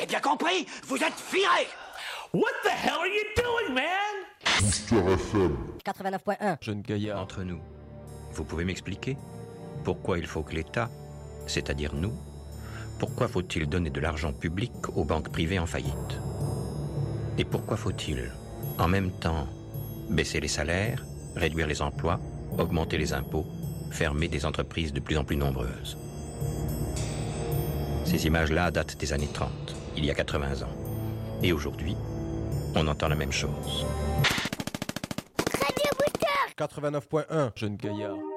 C'est bien compris, vous êtes virés. What the hell are you doing, man? Booster FM 89.1. Jeune gaillard. Entre nous, vous pouvez m'expliquer pourquoi il faut que l'État, c'est-à-dire nous, pourquoi faut-il donner de l'argent public aux banques privées en faillite? Et pourquoi faut-il, en même temps, baisser les salaires, réduire les emplois, augmenter les impôts, fermer des entreprises de plus en plus nombreuses? Ces images-là datent des années 30, il y a 80 ans. Et aujourd'hui, on entend la même chose. 89.1. Jeune gaillard.